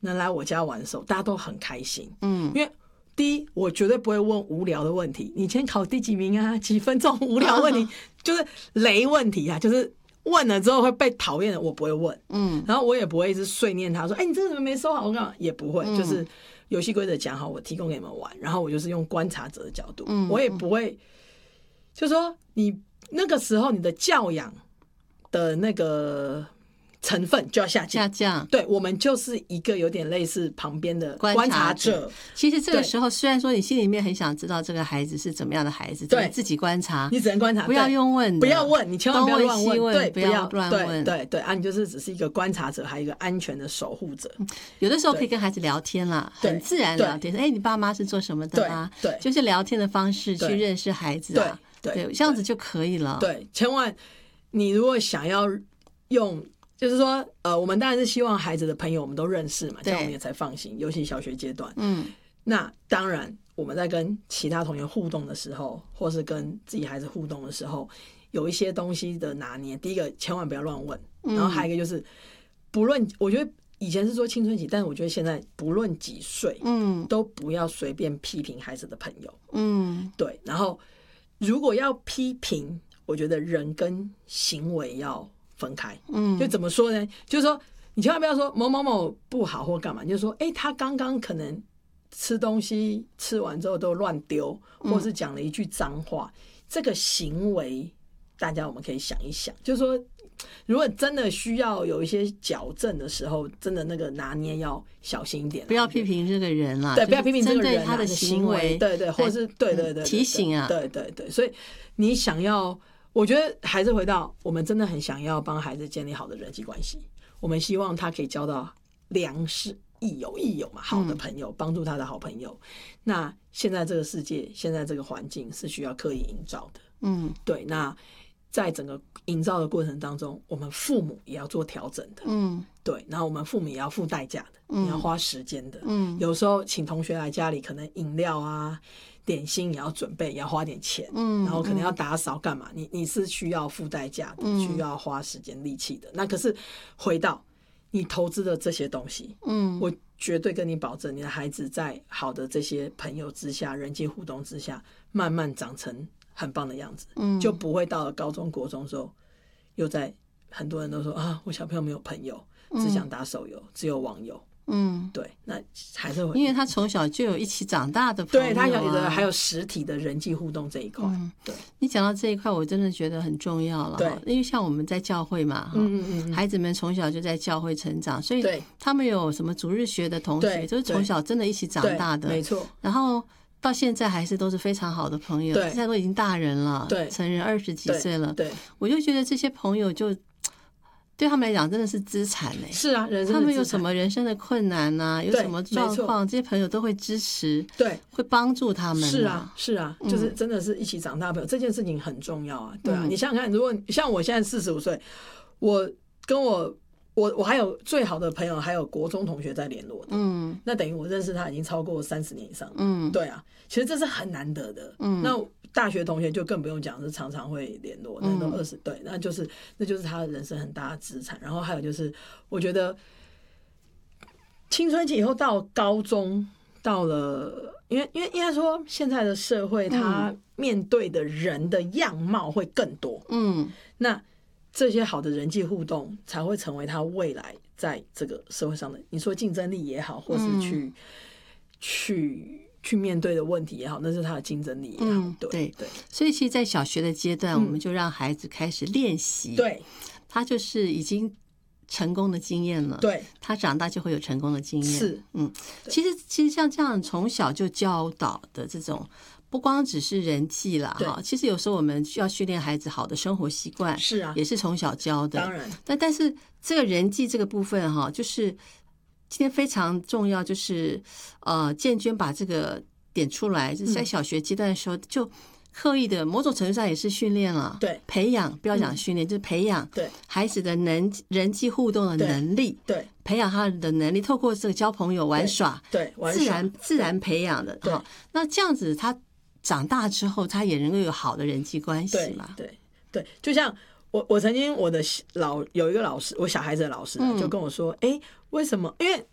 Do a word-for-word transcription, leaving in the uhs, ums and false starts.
能来我家玩的时候，大家都很开心。嗯，因为第一，我绝对不会问无聊的问题，你今天考第几名啊？几分钟？无聊问题就是雷问题啊，就是问了之后会被讨厌的，我不会问。嗯，然后我也不会一直碎念他说：“哎、欸，你这个怎么没收好？”我干嘛也不会，嗯、就是游戏规则讲好，我提供给你们玩。然后我就是用观察者的角度，嗯、我也不会，就是说你那个时候你的教养的那个成分就要下降， 下降。 对，我们就是一个有点类似旁边的观察者。 其实这个时候，虽然说你心里面很想知道这个孩子是怎么样的孩子，对，自己观察， 你只能观察， 不要用问的， 不要问，你千万不要乱问， 问对， 不要乱问， 对对对啊，你就是只是一个观察者，还有一个安全的守护者。 有的时候可以跟孩子聊天啦，很自然聊天，哎，你爸妈是做什么的啊？ 对， 就是聊天的方式去认识孩子啊，对，这样子就可以了。 对，千万你如果想要用。就是说，呃，我们当然是希望孩子的朋友我们都认识嘛，这样我们也才放心。尤其小学阶段，嗯，那当然我们在跟其他同学互动的时候，或是跟自己孩子互动的时候，有一些东西的拿捏。第一个，千万不要乱问，然后还有一个就是，不论我觉得以前是说青春期，但是我觉得现在不论几岁，嗯，都不要随便批评孩子的朋友，嗯，对。然后如果要批评，我觉得人跟行为要分开，嗯，就怎么说呢？就是说，你千万不要说某某某不好或干嘛，就是说，哎、欸，他刚刚可能吃东西吃完之后都乱丢，或是讲了一句脏话，嗯、这个行为大家我们可以想一想，就是说，如果真的需要有一些矫正的时候，真的那个拿捏要小心一点， 不要批评这个人啦， 对，不要批评这个人、啊、 针对他的行为， 对对，或是对对 对, 對提醒啊， 对对对，所以你想要。我觉得还是回到我们真的很想要帮孩子建立好的人际关系，我们希望他可以交到良师益友益友嘛，好的朋友，帮助他的好朋友。那现在这个世界，现在这个环境是需要刻意营造的，嗯，对。那在整个营造的过程当中，我们父母也要做调整的，嗯，对。然后我们父母也要付代价的，嗯，也要花时间的，嗯。有时候请同学来家里，可能饮料啊。点心也要准备，也要花点钱，嗯，然后可能要打扫干嘛？你你是需要付代价的，嗯、需要花时间力气的。那可是回到你投资的这些东西，嗯，我绝对跟你保证，你的孩子在好的这些朋友之下、人际互动之下，慢慢长成很棒的样子，嗯，就不会到了高中、国中之后，又在很多人都说啊，我小朋友没有朋友，只想打手游，只有网友。嗯，对，那还是会， 因为他从小就有一起长大的朋友、啊， 对他有的还有实体的人际互动这一块。嗯、对， 你讲到这一块，我真的觉得很重要了。对，因为像我们在教会嘛，嗯嗯嗯，孩子们从小就在教会成长，所以他们有什么主日学的同学，都是从小真的一起长大的， 没错。 然后到现在还是都是非常好的朋友，现在都已经大人了，对，成人二十几岁了， 对， 我就觉得这些朋友就。对他们来讲真的是资产哎、欸， 是啊，人生的资产。 他们有什么人生的困难啊，有什么状况，这些朋友都会支持， 对， 会帮助他们、啊。 是啊，是啊，嗯、就是真的是一起长大的朋友，这件事情很重要啊，对啊。嗯、你想想看，如果像我现在四十五岁，我跟我我我还有最好的朋友，还有国中同学在联络的，嗯，那等于我认识他已经超过三十年以上了，嗯，对啊，其实这是很难得的，嗯，那。大学同学就更不用讲，是常常会联络，那都二十、嗯、对，那就是那就是他的人生很大的资产。然后还有就是，我觉得青春期以后到高中，到了，因为因为应该说现在的社会，他面对的人的样貌会更多，嗯，那这些好的人际互动才会成为他未来在这个社会上的，你说竞争力也好，或是去、嗯、去。去面对的问题也好，那是他的竞争力也好，嗯、对 对, 对。 所以其实，在小学的阶段，嗯、我们就让孩子开始练习， 对， 他就是已经成功的经验了， 对， 他长大就会有成功的经验， 是， 嗯。其实，其实像这样从小就教导的这种，不光只是人际啦，哈，其实有时候我们需要训练孩子好的生活习惯， 是啊， 也是从小教的， 当然。 但但是这个人际这个部分哈，就是。今天非常重要，就是呃，建娟把这个点出来，就是在小学阶段的时候，就刻意的某种程度上也是训练了， 对， 培养，不要讲训练，嗯、就是培养对孩子的能人际互动的能力， 对，对培养他的能力，透过这个交朋友、玩耍， 对，对自然自然培养的， 对， 那这样子他长大之后，他也能够有好的人际关系嘛， 对对对，就像。我我曾经我的老有一个老师，我小孩子的老师、啊嗯、就跟我说，哎，为什么？因为